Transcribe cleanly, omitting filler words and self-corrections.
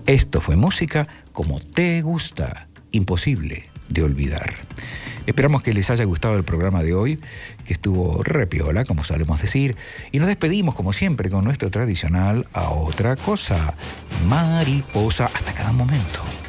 Esto fue música como te gusta, imposible de olvidar. Esperamos que les haya gustado el programa de hoy, que estuvo repiola, como solemos decir, y nos despedimos, como siempre, con nuestro tradicional A Otra Cosa, Mariposa, hasta cada momento.